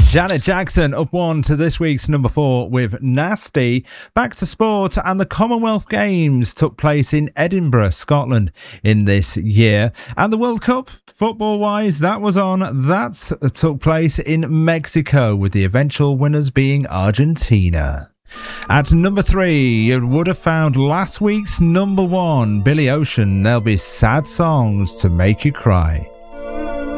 Janet Jackson up one to this week's number 4 with Nasty. Back to sport, and the Commonwealth Games took place in Edinburgh, Scotland in this year. And the World Cup, football-wise, that took place in Mexico, with the eventual winners being Argentina. At number 3, you would have found last week's number 1, Billy Ocean. There'll be sad songs to make you cry.